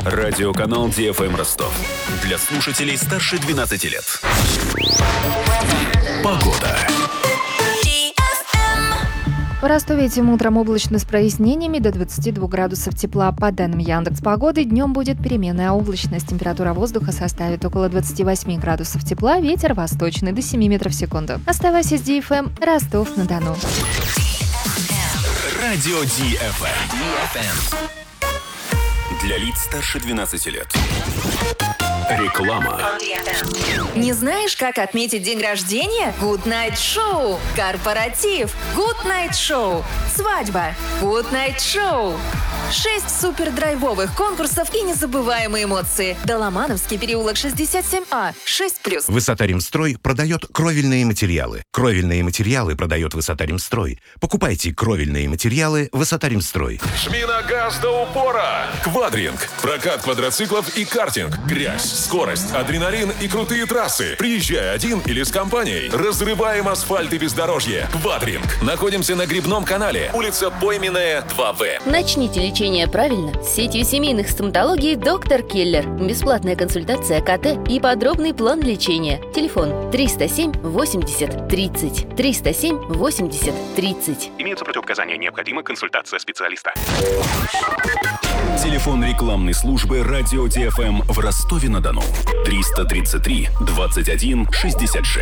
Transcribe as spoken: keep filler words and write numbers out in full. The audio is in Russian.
Радиоканал Ди Эф Эм Ростов. Для слушателей старше двенадцати лет. Погода. В Ростове этим утром облачно с прояснениями до двадцати двух градусов тепла. По данным Яндекс.Погоды, днем будет переменная облачность. Температура воздуха составит около двадцати восьми градусов тепла, ветер восточный до семи метров в секунду. Оставайся с Ди Эф Эм, Ростов-на-Дону. Радио Ди Эф Эм. Для лиц старше двенадцати лет. Реклама. Не знаешь, как отметить день рождения? Good Night Show. Корпоратив. Good Night Show. Свадьба. Good Night Show. Шесть супердрайвовых конкурсов и незабываемые эмоции. Доломановский переулок шестьдесят семь А. шесть плюс. Высота-Ремстрой продает кровельные материалы. Кровельные материалы продает Высота-Ремстрой. Покупайте кровельные материалы Высота-Ремстрой. Жми на газ до упора. Квадринг. Прокат квадроциклов и картинг. Грязь, скорость, адреналин и крутые трассы. Приезжай один или с компанией. Разрываем асфальт и бездорожье. Квадринг. Находимся на Грибном канале. Улица Пойменная, два В. Начните лечение правильно с сетью семейных стоматологий «Доктор Келлер». Бесплатная консультация КТ и подробный план лечения. Телефон триста семь восемьдесят тридцать. триста семь восемьдесят тридцать. Имеются противопоказания, необходима консультация специалиста. Телефон рекламной службы Радио Ди Эф Эм в Ростове-на-Дону. триста тридцать три двадцать один шестьдесят шесть.